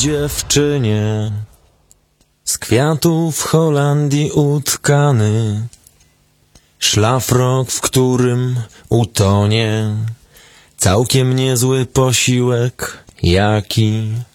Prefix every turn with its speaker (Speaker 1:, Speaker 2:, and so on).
Speaker 1: dziewczynie, z kwiatów Holandii utkany, szlafrok, w którym utonie całkiem niezły posiłek, jaki